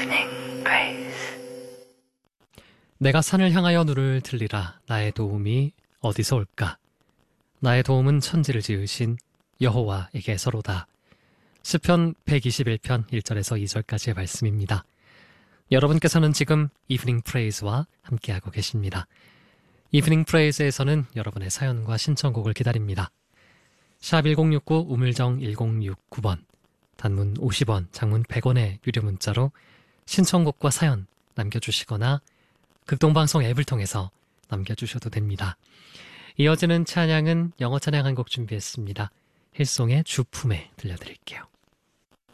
Evening Praise. 내가 산을 향하여 눈을 들리라. 나의 도움이 어디서 올까? 나의 도움은 천지를 지으신 여호와에게서로다. 시편 121편 1절에서 2절까지의 말씀입니다. 여러분께서는 지금 이브닝 프레이즈와 함께하고 계십니다. 이브닝 프레이즈에서는 여러분의 사연과 신청곡을 기다립니다. 샵 1069 우물정 1069번, 단문 50원, 장문 100원의 유료 문자로 신청곡과 사연 남겨주시거나 극동방송 앱을 통해서 남겨주셔도 됩니다. 이어지는 찬양은 영어 찬양 한 곡 준비했습니다. 힐송의 주품에 들려드릴게요.